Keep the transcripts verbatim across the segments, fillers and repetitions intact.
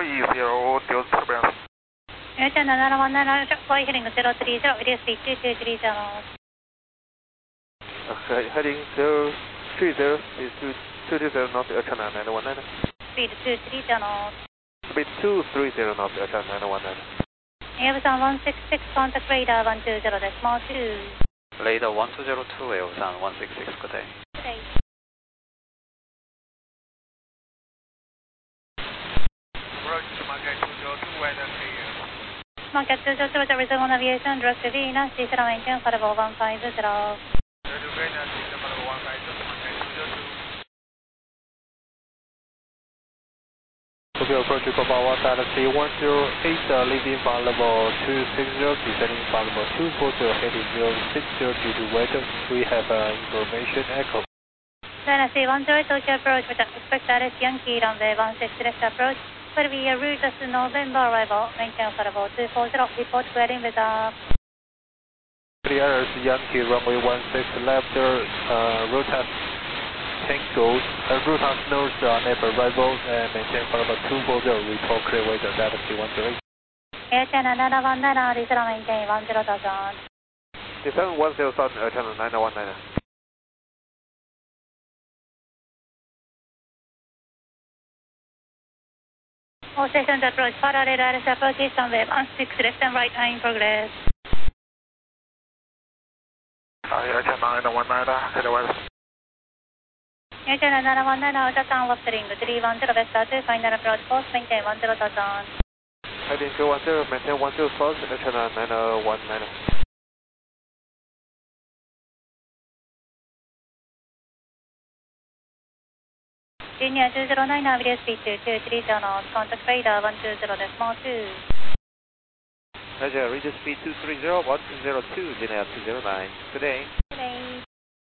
zero, deal turbulence. Air seven nine one nine, flight heading zero three zero, it is speed two two three zero. Uh, heading zero three zero, is two two zero knots, Air seven nine one nine. Speed two three zero. Speed two three zero knots, Air seven nine one nine. Air one six six, contact radar one two zero decimal two. Radar one two zero two, Air one six six, good day. Good day. Approach to Market two zero two, weather clear. Market two zero two, reserve on aviation, direct to Venus, Cicero maintain for level one five zero. Tokyo approach to Kobawa Galaxy one zero eight, uh, leaving from level two six zero, descending from level two four zero, heading zero six zero due to weather. We have uh, information echo. Dynasty one zero, Tokyo approach with expect Alice Yankee runway one six left approach. Will be a route as November arrival, maintain for level two four zero, report clearing with a... Clear as Yankee runway one six left, uh, route Tango, uh, route has nose uh, never arrival and maintain for level two four zero, report clear weather, Galaxy one zero eight. Air seven nine one nine, reserve maintain one zero thousand. Descend one zero thousand, Air seven nine one nine. All stations approach, parallel Alice approach, east runway one six left and right in progress. Air seven nine one nine, heading west. Air seven nine one nine, out of town left ring, three one zero west two, final approach course, maintain one zero thousand. Heading two one zero, maintain one zero thousand, Air seven nine one nine. Junior two zero nine, average speed two two three zero, contact radar one two zero decimal two. Roger, radio speed two three zero, one two zero two, Junior two zero nine. Good day. Good day.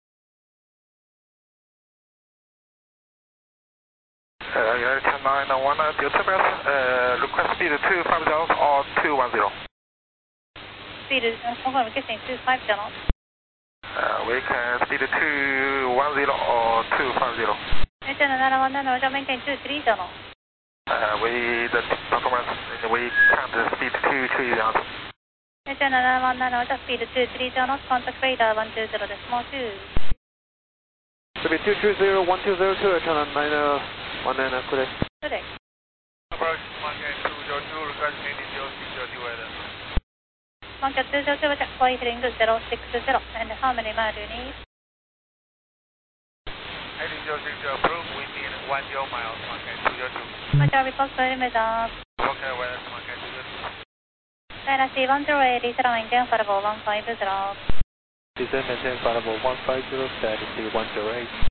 Air seven nine one nine, deal turbulence, uh, request speed two five zero or two one zero. Speed is, uh, confirm requesting two five zero. Uh, we can speed two one zero or two five zero. Air seven nine one nine, roger, maintain two three zero. Uh, we, the performance, we can't speed two three zero. Air seven nine one nine, roger, speed two three zero, contact radar one two zero decimal two. Speed two three zero, one two zero two, Air seven nine one nine, good day. Good day. Approach Market two zero two, request heading zero six zero two weather. Market two zero two, flight heading zero six zero, and how many miles do you need? Heading zero six zero, approved, wind in one zero miles, Market two zero two. Roger, report clearing with a... Okay, weather, Market two zero two. Dynasty one zero eight, reserve maintain for level one five zero. Descend maintain for level one five zero, Galaxy one zero eight.